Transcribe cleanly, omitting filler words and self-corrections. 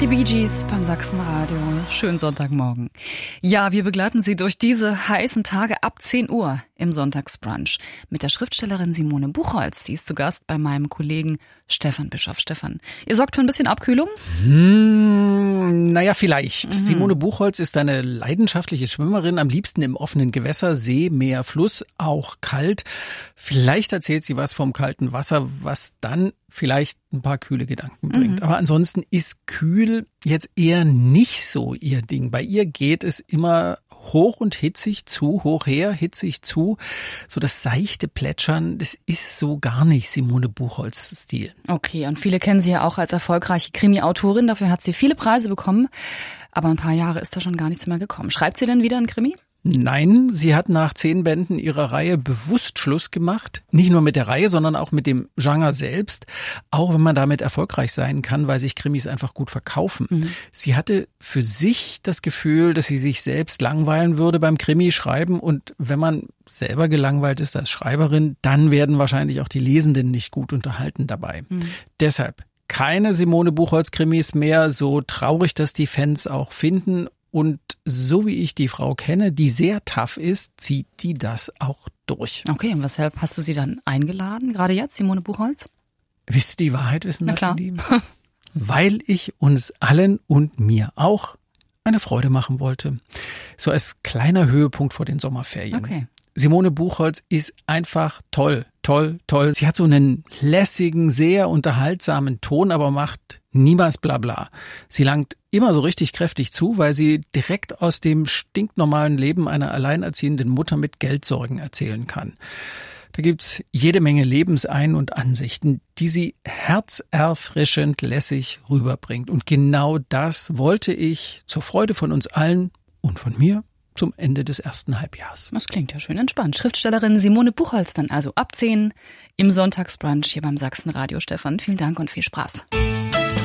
Die Bee Gees beim Sachsenradio. Schönen Sonntagmorgen. Ja, wir begleiten Sie durch diese heißen Tage ab 10 Uhr im Sonntagsbrunch mit der Schriftstellerin Simone Buchholz. Die ist zu Gast bei meinem Kollegen Stefan Bischoff. Stefan, ihr sorgt für ein bisschen Abkühlung? Naja, vielleicht. Simone Buchholz ist eine leidenschaftliche Schwimmerin, am liebsten im offenen Gewässer, See, Meer, Fluss, auch kalt. Vielleicht erzählt sie was vom kalten Wasser, was dann vielleicht ein paar kühle Gedanken bringt. Aber ansonsten ist kühl jetzt eher nicht so ihr Ding. Bei ihr geht es immer hoch und hitzig zu, hoch her, hitzig zu. So das seichte Plätschern, das ist so gar nicht Simone Buchholz Stil. Okay, und viele kennen sie ja auch als erfolgreiche Krimi-Autorin. Dafür hat sie viele Preise bekommen. Aber ein paar Jahre ist da schon gar nichts mehr gekommen. Schreibt sie denn wieder einen Krimi? Nein, sie hat nach 10 Bänden ihrer Reihe bewusst Schluss gemacht. Nicht nur mit der Reihe, sondern auch mit dem Genre selbst. Auch wenn man damit erfolgreich sein kann, weil sich Krimis einfach gut verkaufen. Sie hatte für sich das Gefühl, dass sie sich selbst langweilen würde beim Krimi-Schreiben. Und wenn man selber gelangweilt ist als Schreiberin, dann werden wahrscheinlich auch die Lesenden nicht gut unterhalten dabei. Deshalb keine Simone Buchholz-Krimis mehr, so traurig, dass die Fans auch finden. Und so wie ich die Frau kenne, die sehr tough ist, zieht die das auch durch. Okay, und weshalb hast du sie dann eingeladen, gerade jetzt, Simone Buchholz? Wisst ihr die Wahrheit, wissen? Na klar. Weil ich uns allen und mir auch eine Freude machen wollte. So als kleiner Höhepunkt vor den Sommerferien. Okay. Simone Buchholz ist einfach toll, toll, toll. Sie hat so einen lässigen, sehr unterhaltsamen Ton, aber macht niemals Blabla. Sie langt immer so richtig kräftig zu, weil sie direkt aus dem stinknormalen Leben einer alleinerziehenden Mutter mit Geldsorgen erzählen kann. Da gibt's jede Menge Lebensein- und Ansichten, die sie herzerfrischend lässig rüberbringt. Und genau das wollte ich zur Freude von uns allen und von mir zum Ende des ersten Halbjahres. Das klingt ja schön entspannt. Schriftstellerin Simone Buchholz dann also ab 10 im Sonntagsbrunch hier beim Sachsenradio. Stefan, vielen Dank und viel Spaß.